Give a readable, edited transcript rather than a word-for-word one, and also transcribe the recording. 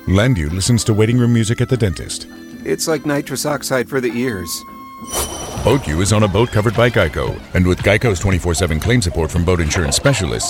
Landu listens to waiting room music at the dentist. It's like nitrous oxide for the ears. Boat U is on a boat covered by Geico. And with Geico's 24/7 claim support from boat insurance specialists,